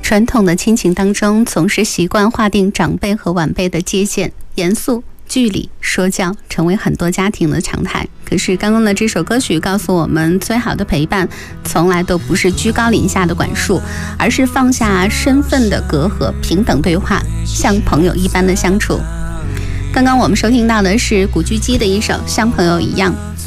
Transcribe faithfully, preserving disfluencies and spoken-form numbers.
传统的亲情当中，总是习惯划定长辈和晚辈的界限，严肃、据理、说教成为很多家庭的常态。可是刚刚的这首歌曲告诉我们，最好的陪伴从来都不是居高临下的管束，而是放下身份的隔阂，平等对话，像朋友一般的相处。刚刚我们收听到的是古巨基的一首《像朋友一样》。